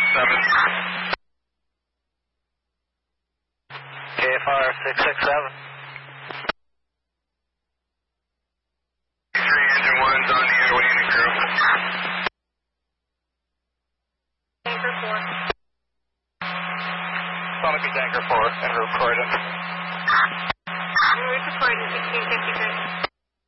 7. KFR 667. 3 engine 1's on the air waiting to crew. Anchor 4. Sonic is Anchor 4 and route Croydon. Route to Croydon 1653.